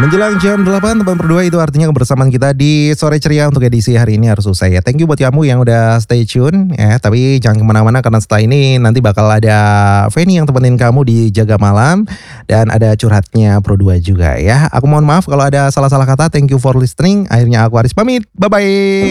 Menjelang jam 8 teman berdua, itu artinya kebersamaan kita di Sore Ceria untuk edisi hari ini harus selesai ya. Thank you buat kamu yang udah stay tune ya. Tapi jangan kemana-mana karena setelah ini nanti bakal ada Feni yang temenin kamu di Jaga Malam. Dan ada curhatnya Pro 2 juga ya. Aku mohon maaf kalau ada salah-salah kata. Thank you for listening. Akhirnya aku Aris pamit. Bye-bye.